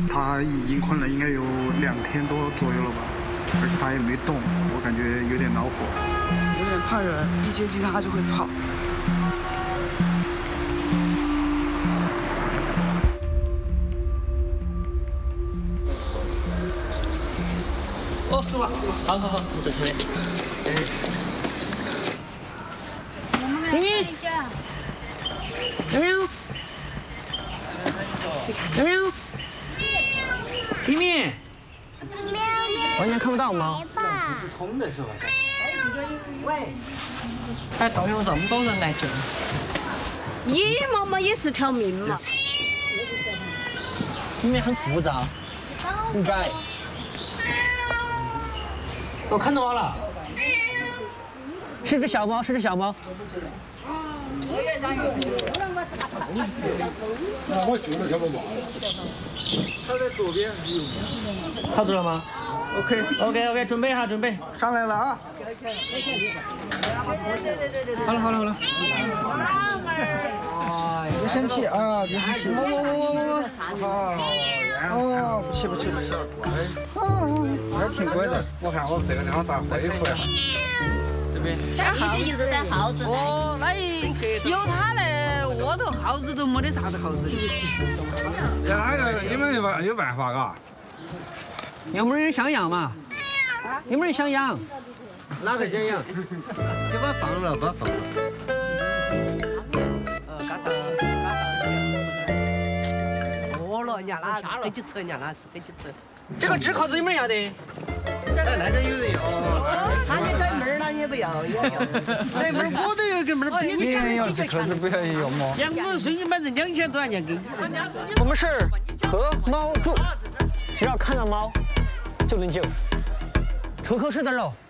它已经困了，应该有2天多左右了吧，而且它也没动，我感觉有点恼火， 有点怕人，一接近它就会跑。 哦，走吧，好好好，你走前面。 明明， 明明，明明， 完全看不到吗？ 通的时候。 还动用这么多人来救， 野猫嘛也是条命嘛。 里面很复杂，很窄。我看到了，是只小猫，是只小猫。 那我救了小宝宝。他在左边。 靠住了吗 OK， 准备哈，准备。 上来了啊！ 好了。 别生气啊，别生气。摸。哦，不气。还挺乖的。 我看我这个地方咋恢复呀？ 这边。 以前就是在耗子担心。 那有它来窝头，耗子都没得啥子耗子。 那个你们有办法嘎？ 有没有人想养嘛？有没有人想养？ 哪个想养？就把放了。 饿了，人家那可去吃，人家那是可去吃。 这个纸壳子有没有人要的？ 哎，那个有人要。 他的跟妹儿那也不要， 哎，妹儿我都有跟妹儿比。 你也要这壳子不要用吗？ 养我水晶反正2000多，人家给你。 我们是和猫住，只要看到猫就能救，吐口水的喽。